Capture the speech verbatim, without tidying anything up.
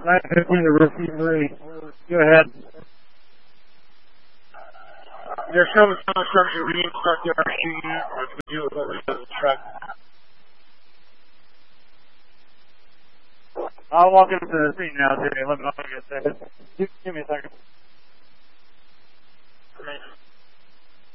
nine fifteen to Rookie three. Go ahead. There's some structure we instruct the R C U to deal with what we do with the truck. I'll walk into the scene now, Jimmy. Let me know if I get a second. Give me a second.